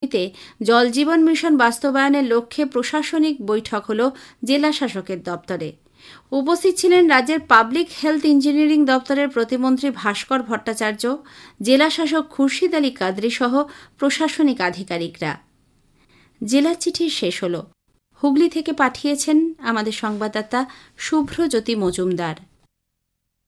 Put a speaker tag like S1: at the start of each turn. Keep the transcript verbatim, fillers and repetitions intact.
S1: হুগলিতে জল জীবন মিশন বাস্তবায়নের লক্ষ্যে প্রশাসনিক বৈঠক হল জেলা শাসকের দপ্তরে। উপস্থিত ছিলেন রাজ্যের পাবলিক হেলথ ইঞ্জিনিয়ারিং দপ্তরের প্রতিমন্ত্রী ভাস্কর ভট্টাচার্য, জেলা শাসক খুরশিদ আলী কাদরি সহ প্রশাসনিক আধিকারিকরা। জেলা চিঠি শেষ হল। হুগলি থেকে পাঠিয়েছেন আমাদের সংবাদদাতা শুভ্রজ্যোতি মজুমদার।